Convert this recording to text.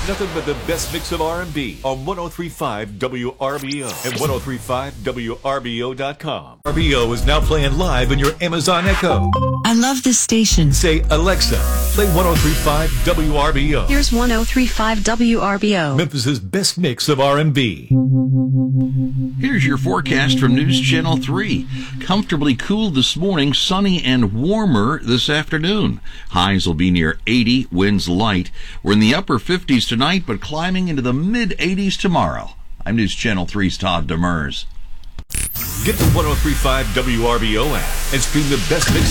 Nothing but the best mix of R&B on 103.5 WRBO and 103.5WRBO.com. RBO is now playing live in your Amazon Echo. I love this station. Say, Alexa, play 103.5 WRBO. Here's 103.5 WRBO. Memphis's best mix of R&B. Here's your forecast from News Channel 3. Comfortably cool this morning, sunny and warmer this afternoon. Highs will be near 80, winds light. We're in the upper 50s tonight, but climbing into the mid-80s tomorrow. I'm News Channel 3's Todd Demers. Get the 103.5 WRBO app and stream the best mix